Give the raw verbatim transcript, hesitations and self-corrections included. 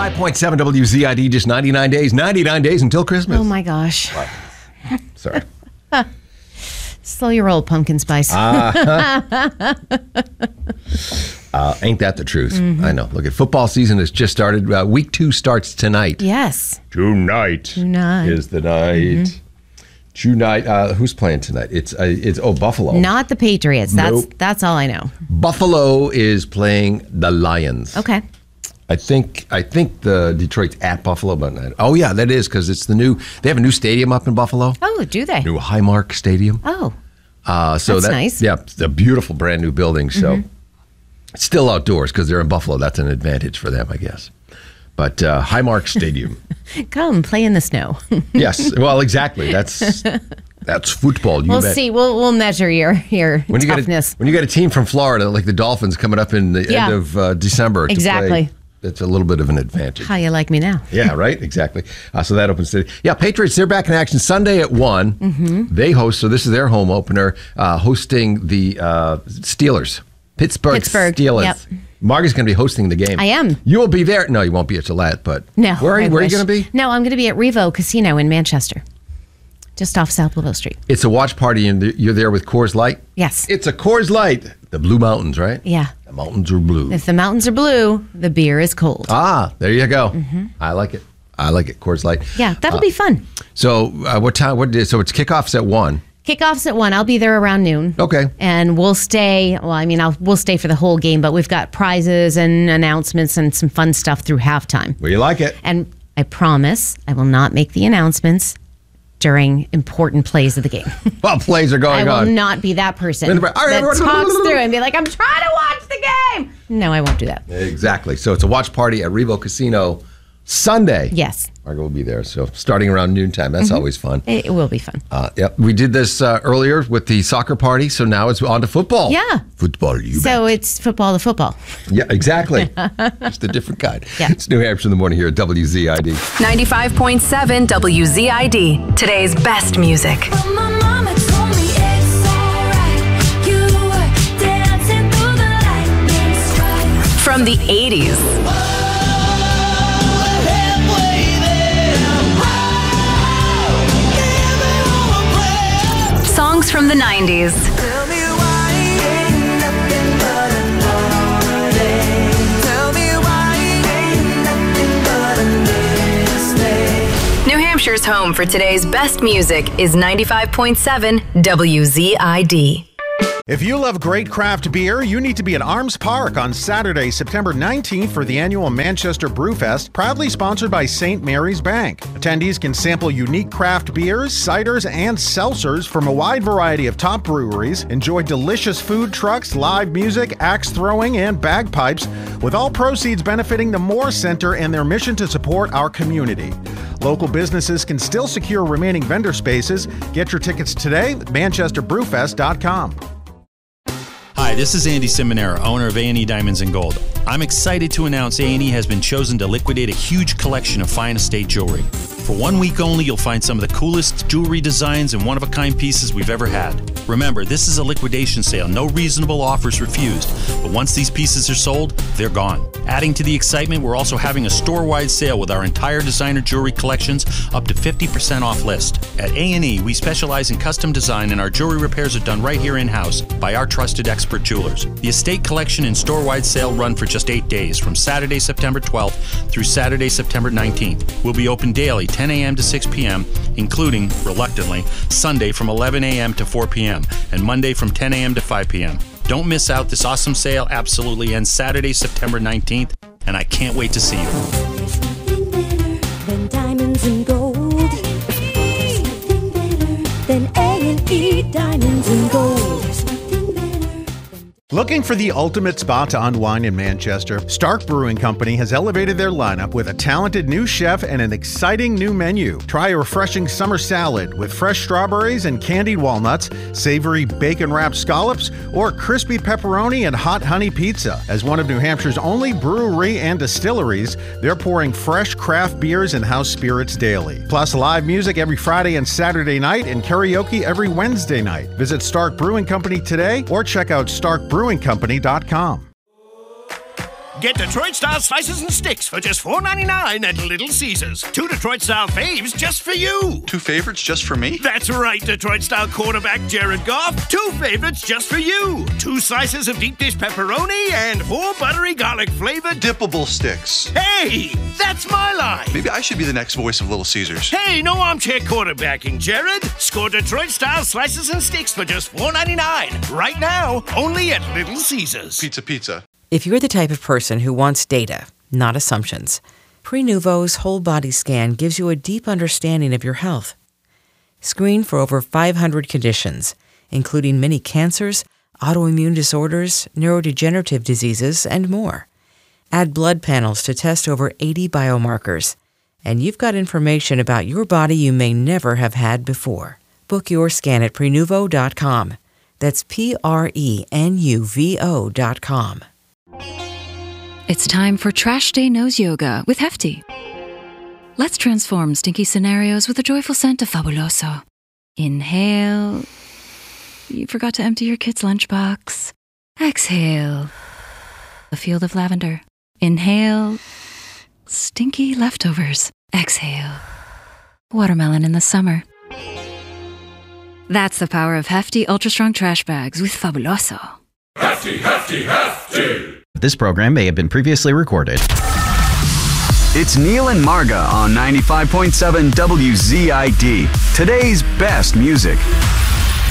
ninety-five point seven W Z I D, just ninety-nine days, ninety-nine days until Christmas. Oh, my gosh. What? Sorry. Slow your roll, pumpkin spice. uh, uh, ain't that the truth? Mm-hmm. I know. Look, at football season has just started. Uh, week two starts tonight. Yes. Tonight. Tonight. Is the night. Mm-hmm. Tonight. Uh, who's playing tonight? It's, uh, it's oh, Buffalo. Not the Patriots. That's nope. That's all I know. Buffalo is playing the Lions. Okay. I think I think the Detroit's at Buffalo, but not, oh yeah, that is because it's the new. They have a new stadium up in Buffalo. Oh, do they? New Highmark Stadium. Oh, uh, so that's that, nice. Yeah, it's a beautiful brand new building. So mm-hmm. it's still outdoors because they're in Buffalo. That's an advantage for them, I guess. But uh, Highmark Stadium. Come play in the snow. Yes, well, exactly. That's that's football. You we'll bet. see. We'll we'll measure your your when you toughness. Get a, when you get a team from Florida like the Dolphins coming up in the yeah. end of uh, December. Exactly. To play, it's a little bit of an advantage. How you like me now? Yeah, right. Exactly. Uh, so that opens today. Yeah, Patriots. They're back in action Sunday at one. Mm-hmm. They host. So this is their home opener, uh, hosting the uh, Steelers, Pittsburgh, Pittsburgh Steelers. Yep. Marga's going to be hosting the game. I am. You will be there. No, you won't be at Gillette, but no. Where are you, where are you going to be? No, I'm going to be at Revo Casino in Manchester, just off South Willow Street. It's a watch party, and you're there with Coors Light. Yes. It's a Coors Light. The Blue Mountains, right? Yeah. The mountains are blue. If the mountains are blue, the beer is cold. Ah, there you go. Mm-hmm. I like it. I like it. Coors Light. Yeah, that'll uh, be fun. So uh, what time? What? So it's kickoffs at one. Kickoffs at one. I'll be there around noon. Okay. And we'll stay. Well, I mean, I'll we'll stay for the whole game, but we've got prizes and announcements and some fun stuff through halftime. Well, you like it. And I promise I will not make the announcements during important plays of the game. While plays are going on. I will on. not be that person All right, that everyone, talks through and be like, I'm trying to watch the game. No, I won't do that. Exactly. So it's a watch party at Revo Casino Sunday. Yes. Margo will be there. So starting around noontime. That's mm-hmm. always fun. It, it will be fun. Uh, yep. We did this uh, earlier with the soccer party. So now it's on to football. Yeah. Football, you So bet. It's football to football. Yeah, exactly. Just a different kind. Yeah. It's New Hampshire in the morning here at W Z I D. ninety-five point seven W Z I D. Today's best music. From the eighties. Songs from the nineties. New Hampshire's home for today's best music is ninety-five point seven W Z I D. If you love great craft beer, you need to be at Arms Park on Saturday, September nineteenth for the annual Manchester Brewfest, proudly sponsored by Saint Mary's Bank. Attendees can sample unique craft beers, ciders, and seltzers from a wide variety of top breweries, enjoy delicious food trucks, live music, axe throwing, and bagpipes, with all proceeds benefiting the Moore Center and their mission to support our community. Local businesses can still secure remaining vendor spaces. Get your tickets today at manchester brewfest dot com. Hi, this is Andy Simonera, owner of A and E Diamonds and Gold. I'm excited to announce A and E has been chosen to liquidate a huge collection of fine estate jewelry. For one week only, you'll find some of the coolest jewelry designs and one-of-a-kind pieces we've ever had. Remember, this is a liquidation sale. No reasonable offers refused. But once these pieces are sold, they're gone. Adding to the excitement, we're also having a store-wide sale with our entire designer jewelry collections up to fifty percent off list. At A and E, we specialize in custom design, and our jewelry repairs are done right here in-house by our trusted expert jewelers. The estate collection and store-wide sale run for just eight days, from Saturday, September twelfth through Saturday, September nineteenth. We'll be open daily, ten a.m. to six p.m., including, reluctantly, Sunday from eleven a.m. to four p.m., and Monday from ten a.m. to five p.m. Don't miss out. This awesome sale absolutely ends Saturday, September nineteenth, and I can't wait to see you. There's nothing better than diamonds and gold. There's nothing better than A and E Diamonds and Gold. There's nothing better than... Looking for the ultimate spot to unwind in Manchester? Stark Brewing Company has elevated their lineup with a talented new chef and an exciting new menu. Try a refreshing summer salad with fresh strawberries and candied walnuts, savory bacon-wrapped scallops, or crispy pepperoni and hot honey pizza. As one of New Hampshire's only brewery and distilleries, they're pouring fresh craft beers and house spirits daily. Plus live music every Friday and Saturday night and karaoke every Wednesday night. Visit Stark Brewing Company today or check out stark brewing company dot com. Get Detroit-style slices and sticks for just four ninety-nine at Little Caesars. Two Detroit-style faves just for you. Two favorites just for me? That's right, Detroit-style quarterback Jared Goff. Two favorites just for you. Two slices of deep dish pepperoni and four buttery garlic-flavored dippable sticks. Hey, that's my line. Maybe I should be the next voice of Little Caesars. Hey, no armchair quarterbacking, Jared. Score Detroit-style slices and sticks for just four ninety-nine. Right now, only at Little Caesars. Pizza, pizza. If you're the type of person who wants data, not assumptions, Prenuvo's whole body scan gives you a deep understanding of your health. Screen for over five hundred conditions, including many cancers, autoimmune disorders, neurodegenerative diseases, and more. Add blood panels to test over eighty biomarkers, and you've got information about your body you may never have had before. Book your scan at Prenuvo dot com. That's P R E N U V O dot com. It's time for Trash Day Nose Yoga with Hefty. Let's transform stinky scenarios with the joyful scent of Fabuloso. Inhale. You forgot to empty your kid's lunchbox. Exhale. A field of lavender. Inhale. Stinky leftovers. Exhale. Watermelon in the summer. That's the power of Hefty Ultra Strong Trash Bags with Fabuloso. Hefty, hefty, hefty! This program may have been previously recorded. It's Neil and Marga on ninety-five point seven W Z I D. Today's best music.